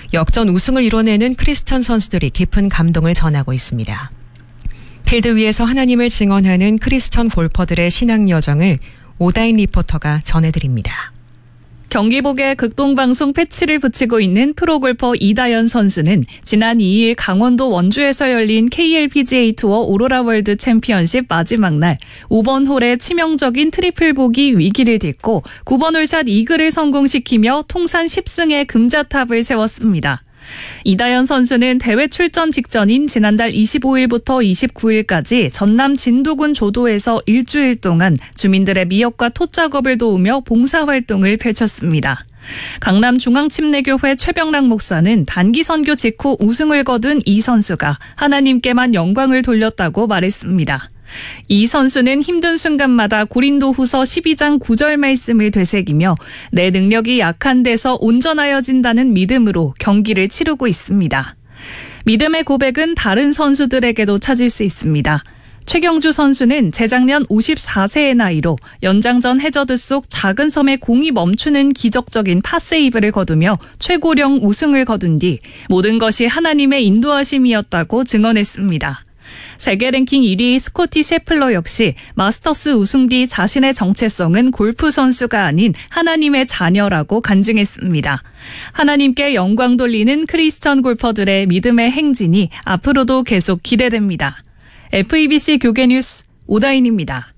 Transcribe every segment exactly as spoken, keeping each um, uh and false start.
역전 우승을 이뤄내는 크리스천 선수들이 깊은 감동을 전하고 있습니다. 필드 위에서 하나님을 증언하는 크리스천 골퍼들의 신앙 여정을 오다인 리포터가 전해드립니다. 경기복에 극동방송 패치를 붙이고 있는 프로골퍼 이다연 선수는 지난 이 일 강원도 원주에서 열린 케이엘피지에이 투어 오로라 월드 챔피언십 마지막 날 오 번 홀에 치명적인 트리플 보기 위기를 딛고 구 번 홀샷 이글을 성공시키며 통산 십 승의 금자탑을 세웠습니다. 이다연 선수는 대회 출전 직전인 지난달 이십오 일부터 이십구 일까지 전남 진도군 조도에서 일주일 동안 주민들의 미역과 톳 작업을 도우며 봉사활동을 펼쳤습니다. 강남중앙침례교회 최병락 목사는 단기 선교 직후 우승을 거둔 이 선수가 하나님께만 영광을 돌렸다고 말했습니다. 이 선수는 힘든 순간마다 고린도후서 십이 장 구 절 말씀을 되새기며 내 능력이 약한 데서 온전하여진다는 믿음으로 경기를 치르고 있습니다. 믿음의 고백은 다른 선수들에게도 찾을 수 있습니다. 최경주 선수는 재작년 오십사 세의 나이로 연장전 해저드 속 작은 섬에 공이 멈추는 기적적인 파세이브를 거두며 최고령 우승을 거둔 뒤 모든 것이 하나님의 인도하심이었다고 증언했습니다. 세계 랭킹 일 위 스코티 셰플러 역시 마스터스 우승 뒤 자신의 정체성은 골프 선수가 아닌 하나님의 자녀라고 간증했습니다. 하나님께 영광 돌리는 크리스천 골퍼들의 믿음의 행진이 앞으로도 계속 기대됩니다. 에프이비씨 교계뉴스 오다인입니다.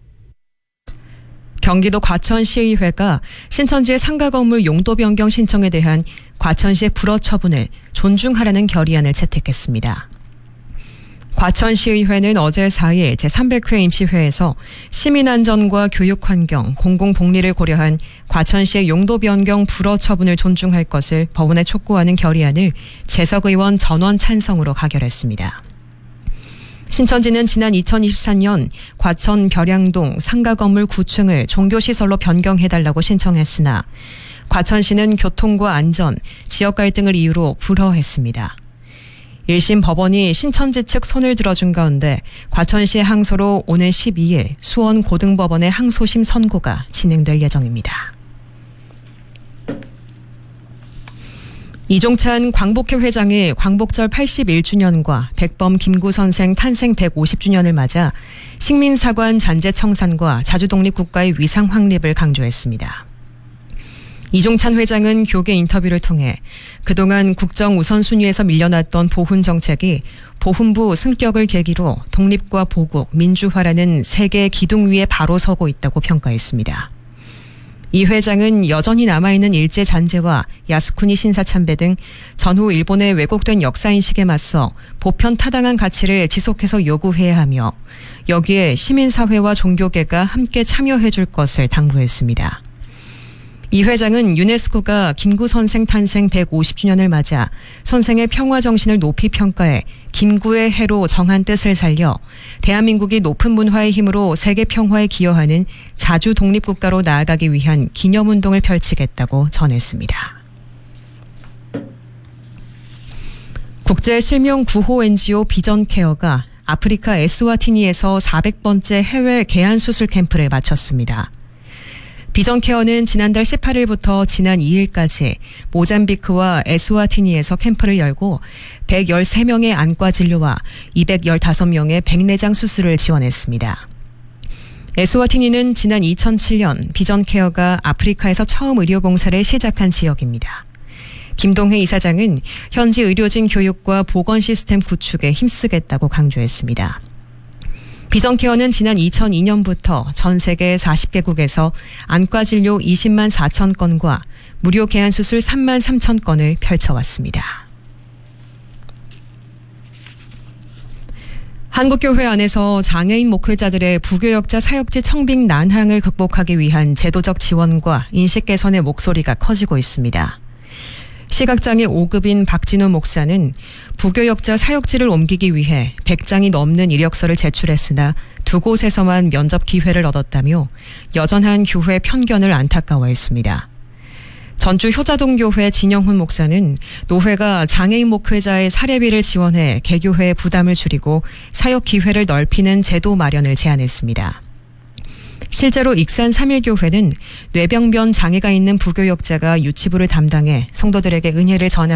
경기도 과천시의회가 신천지의 상가 건물 용도 변경 신청에 대한 과천시의 불허 처분을 존중하라는 결의안을 채택했습니다. 과천시의회는 어제 사 일 제삼백 회 임시회에서 시민안전과 교육환경, 공공복리를 고려한 과천시의 용도 변경 불허 처분을 존중할 것을 법원에 촉구하는 결의안을 재석 의원 전원 찬성으로 가결했습니다. 신천지는 지난 이천이십사 년 과천 벼량동 상가 건물 구 층을 종교시설로 변경해달라고 신청했으나 과천시는 교통과 안전, 지역 갈등을 이유로 불허했습니다. 일 심 법원이 신천지 측 손을 들어준 가운데 과천시의 항소로 오늘 십이 일 수원 고등법원의 항소심 선고가 진행될 예정입니다. 이종찬 광복회 회장이 광복절 팔십일 주년과 백범 김구 선생 탄생 백오십 주년을 맞아 식민사관 잔재 청산과 자주독립국가의 위상 확립을 강조했습니다. 이종찬 회장은 교계 인터뷰를 통해 그동안 국정 우선순위에서 밀려났던 보훈 정책이 보훈부 승격을 계기로 독립과 보국, 민주화라는 세계의 기둥 위에 바로 서고 있다고 평가했습니다. 이 회장은 여전히 남아있는 일제 잔재와 야스쿠니 신사 참배 등 전후 일본의 왜곡된 역사인식에 맞서 보편 타당한 가치를 지속해서 요구해야 하며 여기에 시민사회와 종교계가 함께 참여해줄 것을 당부했습니다. 이 회장은 유네스코가 김구 선생 탄생 백오십 주년을 맞아 선생의 평화 정신을 높이 평가해 김구의 해로 정한 뜻을 살려 대한민국이 높은 문화의 힘으로 세계 평화에 기여하는 자주 독립국가로 나아가기 위한 기념운동을 펼치겠다고 전했습니다. 국제 실명 구호 엔지오 비전케어가 아프리카 에스와티니에서 사백 번째 해외 개안 수술 캠프를 마쳤습니다. 비전케어는 지난달 십팔 일부터 지난 이 일까지 모잠비크와 에스와티니에서 캠프를 열고 백십삼 명의 안과 진료와 이백십오 명의 백내장 수술을 지원했습니다. 에스와티니는 지난 이천칠 년 비전케어가 아프리카에서 처음 의료봉사를 시작한 지역입니다. 김동회 이사장은 현지 의료진 교육과 보건 시스템 구축에 힘쓰겠다고 강조했습니다. 비전케어는 지난 이천이 년부터 전 세계 사십 개국에서 안과 진료 이십만 사천 건과 무료 개안 수술 삼만 삼천 건을 펼쳐왔습니다. 한국교회 안에서 장애인 목회자들의 부교역자 사역지 청빙 난항을 극복하기 위한 제도적 지원과 인식 개선의 목소리가 커지고 있습니다. 시각장애 오 급인 박진우 목사는 부교역자 사역지를 옮기기 위해 백 장이 넘는 이력서를 제출했으나 두 곳에서만 면접 기회를 얻었다며 여전한 교회 편견을 안타까워했습니다. 전주 효자동교회 진영훈 목사는 노회가 장애인 목회자의 사례비를 지원해 개교회의 부담을 줄이고 사역 기회를 넓히는 제도 마련을 제안했습니다. 실제로 익산 삼일교회는 뇌병변 장애가 있는 부교역자가 유치부를 담당해 성도들에게 은혜를 전하고